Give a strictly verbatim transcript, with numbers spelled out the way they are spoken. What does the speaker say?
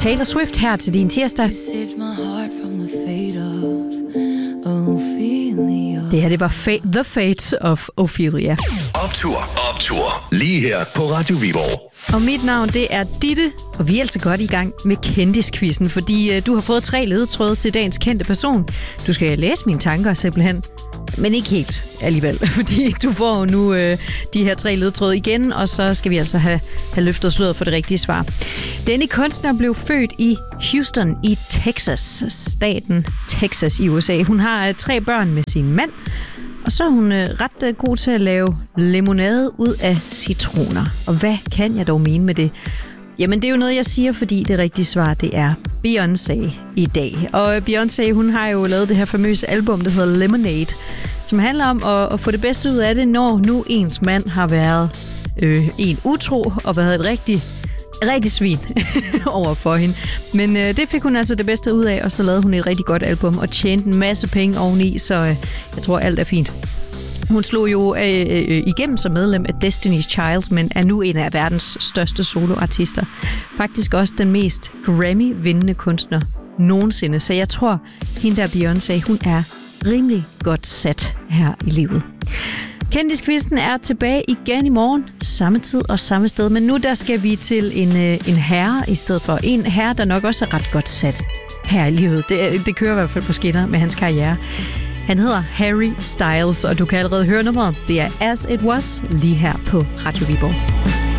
Taylor Swift her til din tirsdag. Det her, det var fa- The Fate of Ophelia. Optur, optur. Lige her på Radio Viborg. Og mit navn, det er Ditte, og vi er altså godt i gang med kendisquizzen, fordi uh, du har fået tre ledetråde til dagens kendte person. Du skal læse mine tanker simpelthen, men ikke helt alligevel, fordi du får nu uh, de her tre ledetråde igen, og så skal vi altså have, have løftet sløret for det rigtige svar. Denne kunstner blev født i Houston i Texas, staten Texas i U S A. Hun har uh, tre børn med sin mand, og så er hun øh, ret øh, god til at lave limonade ud af citroner. Og hvad kan jeg dog mene med det? Jamen, det er jo noget, jeg siger, fordi det rigtige svar, det er Beyoncé i dag. Og Beyoncé, hun har jo lavet det her famøse album, der hedder Lemonade, som handler om at, at få det bedste ud af det, når nu ens mand har været øh, en utro og været et rigtig, rigtig svin over for hende. Men øh, det fik hun altså det bedste ud af, og så lavede hun et rigtig godt album og tjente en masse penge oveni, så øh, jeg tror, alt er fint. Hun slog jo øh, øh, igennem som medlem af Destiny's Child, men er nu en af verdens største soloartister. Faktisk også den mest Grammy-vindende kunstner nogensinde. Så jeg tror, hende der Beyoncé, hun er rimelig godt sat her i livet. Kendisquizzen er tilbage igen i morgen, samme tid og samme sted, men nu der skal vi til en, en herre i stedet for. En herre, der nok også er ret godt sat her i livet. Det, det kører i hvert fald på skinner med hans karriere. Han hedder Harry Styles, og du kan allerede høre nummeret. Det er As It Was, lige her på Radio Viborg.